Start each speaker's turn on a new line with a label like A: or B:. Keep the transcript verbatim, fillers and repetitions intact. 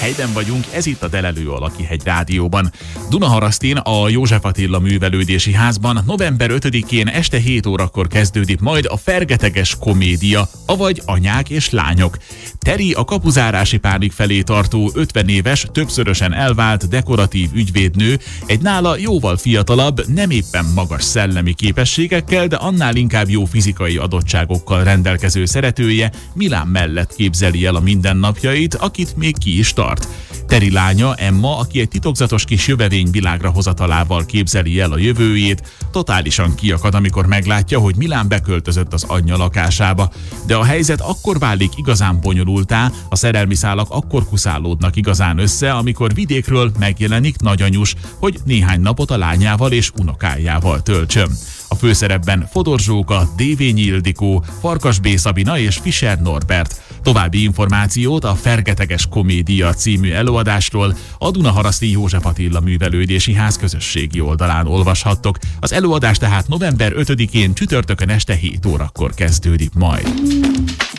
A: helyben vagyunk, ez itt a Delelő a Lakihegy Rádióban. Dunaharasztin a József Attila Művelődési Házban november ötödikén este hét órakor kezdődik majd a fergeteges komédia, avagy Anyák és lányok. Teri a kapuzárási pánik felé tartó ötven éves, többszörösen elvált dekoratív ügyvédnő, egy nála jóval fiatalabb, nem éppen magas szellemi képességekkel, de annál inkább jó fizikai adottságokkal rendelkező szeretője Milán mellett képzeli el a mindennapjait, akit még ki is tart. Teri lánya, Emma, aki egy titokzatos kis jövevény világra hozatalával képzeli el a jövőjét, totálisan kiakad, amikor meglátja, hogy Milán beköltözött az anyja lakásába. De a helyzet akkor válik igazán bonyolultá, a szerelmi szálak akkor kuszálódnak igazán össze, amikor vidékről megjelenik nagyanyus, hogy néhány napot a lányával és unokájával töltsön. A főszerepben Fodor Zsóka, Dévényi Ildikó, Farkas B. Szabina és Fischer Norbert. További információt a Fergeteges Komédia című előadásról a Dunaharaszti József Attila Művelődési Ház közösségi oldalán olvashattok. Az előadás tehát november ötödikén csütörtökön este hét órakor kezdődik majd.